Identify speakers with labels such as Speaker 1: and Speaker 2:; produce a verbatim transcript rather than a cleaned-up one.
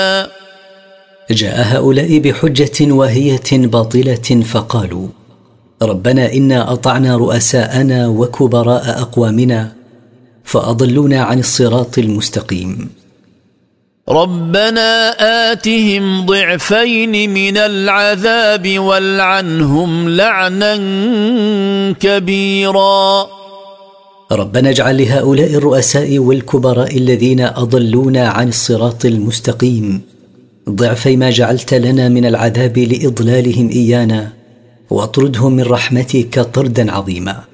Speaker 1: جاء هؤلاء بحجة واهية باطلة فقالوا: ربنا إنا أطعنا رؤساءنا وكبراء أقوامنا فأضلونا عن الصراط المستقيم.
Speaker 2: ربنا آتهم ضعفين من العذاب والعنهم لعنا كبيرا.
Speaker 1: ربنا اجعل لهؤلاء الرؤساء والكبراء الذين أضلونا عن الصراط المستقيم ضعفي ما جعلت لنا من العذاب لإضلالهم إيانا، واطردهم من رحمتك طردا عظيما.